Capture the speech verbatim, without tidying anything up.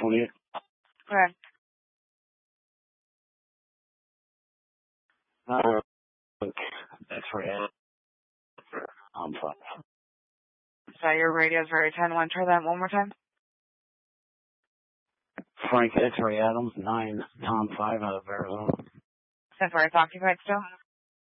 twenty-eight. Okay. Uh, X-ray. I'm fine. Sorry, your radio's very ten one. Try that one more time. Frank X-ray Adams, nine, Tom five out of Arizona. Since we're occupied still?